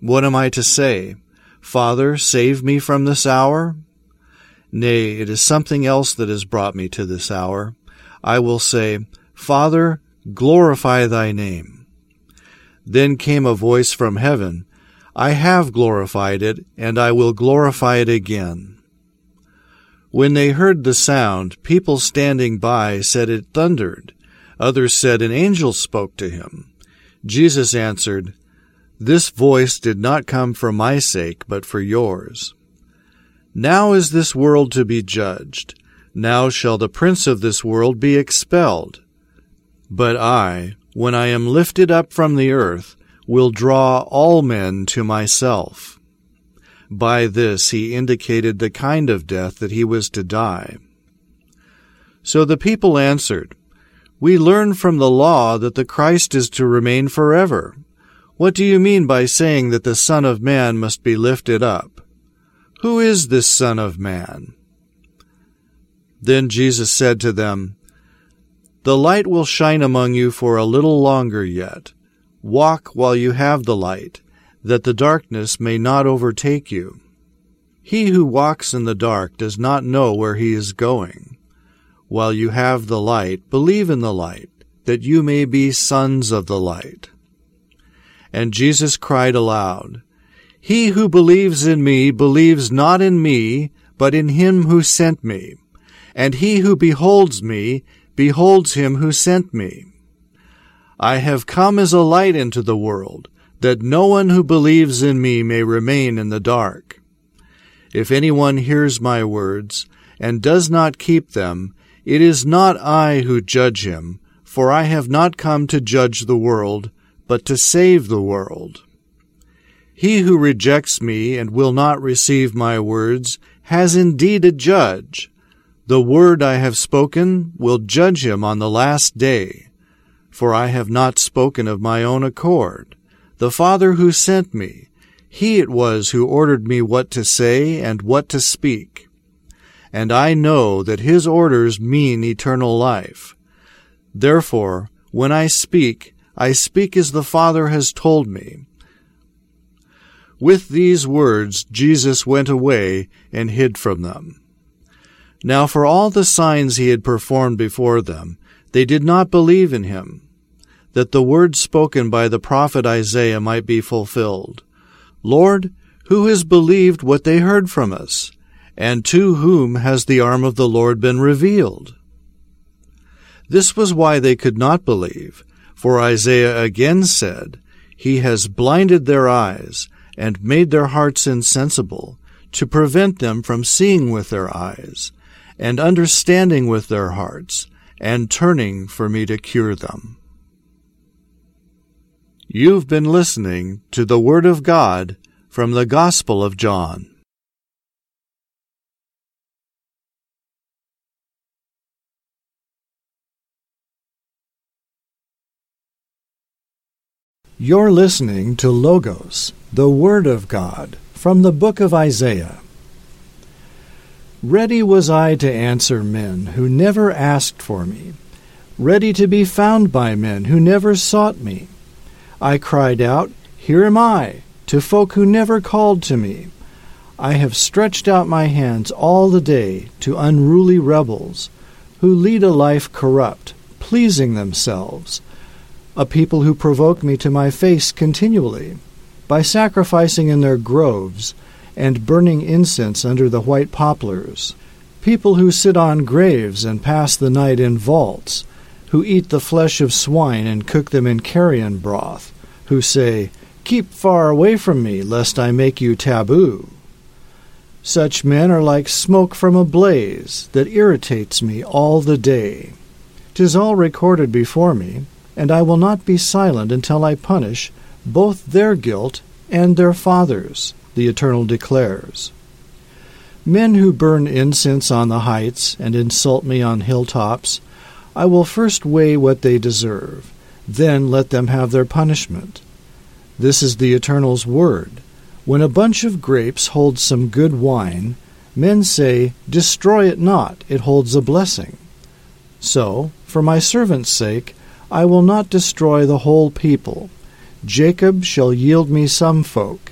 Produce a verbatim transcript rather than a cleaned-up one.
What am I to say? Father, save me from this hour? Nay, it is something else that has brought me to this hour. I will say, Father, glorify thy name. Then came a voice from heaven, I have glorified it, and I will glorify it again. When they heard the sound, people standing by said it thundered. Others said an angel spoke to him. Jesus answered, This voice did not come for my sake, but for yours. Now is this world to be judged. Now shall the prince of this world be expelled. But I, when I am lifted up from the earth, will draw all men to myself. By this he indicated the kind of death that he was to die. So the people answered, We learn from the law that the Christ is to remain forever. What do you mean by saying that the Son of Man must be lifted up? Who is this Son of Man? Then Jesus said to them, The light will shine among you for a little longer yet. Walk while you have the light, that the darkness may not overtake you. He who walks in the dark does not know where he is going. While you have the light, believe in the light, that you may be sons of the light. And Jesus cried aloud, He who believes in me believes not in me, but in him who sent me. And he who beholds me beholds him who sent me. I have come as a light into the world, that no one who believes in me may remain in the dark. If anyone hears my words, and does not keep them, it is not I who judge him, for I have not come to judge the world, but to save the world. He who rejects me and will not receive my words has indeed a judge. The word I have spoken will judge him on the last day. For I have not spoken of my own accord. The Father who sent me, he it was who ordered me what to say and what to speak. And I know that his orders mean eternal life. Therefore, when I speak, I speak as the Father has told me. With these words Jesus went away and hid from them. Now for all the signs he had performed before them, they did not believe in him, that the word spoken by the prophet Isaiah might be fulfilled. Lord, who has believed what they heard from us? And to whom has the arm of the Lord been revealed? This was why they could not believe, for Isaiah again said, He has blinded their eyes, and made their hearts insensible, to prevent them from seeing with their eyes, and understanding with their hearts, and turning for me to cure them. You've been listening to the Word of God from the Gospel of John. You're listening to Logos, the Word of God, from the book of Isaiah. Ready was I to answer men who never asked for me, ready to be found by men who never sought me. I cried out, Here am I, to folk who never called to me. I have stretched out my hands all the day to unruly rebels, who lead a life corrupt, pleasing themselves, a people who provoke me to my face continually, by sacrificing in their groves, and burning incense under the white poplars, people who sit on graves and pass the night in vaults, who eat the flesh of swine and cook them in carrion broth, who say, Keep far away from me, lest I make you taboo. Such men are like smoke from a blaze that irritates me all the day. 'Tis all recorded before me, and I will not be silent until I punish both their guilt and their fathers, the Eternal declares. Men who burn incense on the heights and insult me on hilltops, I will first weigh what they deserve, then let them have their punishment. This is the Eternal's word. When a bunch of grapes holds some good wine, men say, Destroy it not, it holds a blessing. So, for my servant's sake, I will not destroy the whole people. Jacob shall yield me some folk,